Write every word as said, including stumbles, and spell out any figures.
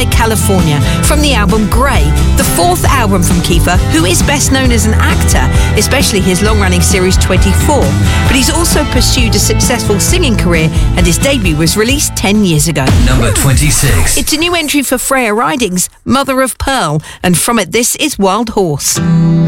Like California, from the album Grey, the fourth album from Kiefer, who is best known as an actor, especially his long-running series twenty-four. But he's also pursued a successful singing career, and his debut was released ten years ago. Number twenty-six. It's a new entry for Freya Ridings, Mother of Pearl, and from it this is Wild Horse.